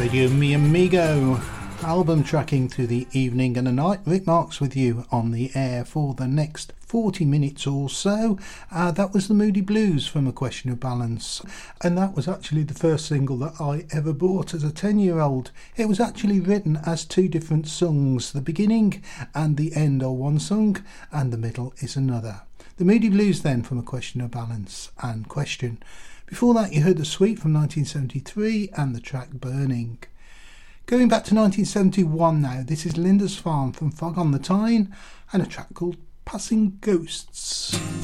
Radio Mi Amigo, album tracking through the evening and the night. Rick Marks with you on the air for the next 40 minutes or so. That was the Moody Blues from A Question of Balance, and that was actually the first single that I ever bought as a 10-year-old. It was actually written as two different songs. The beginning and the end are one song, and the middle is another. The Moody Blues then from A Question of Balance and Question. Before that you heard The Sweet from 1973 and the track Burning. Going back to 1971 now, this is Linda's Farm from Fog on the Tyne and a track called Passing Ghosts.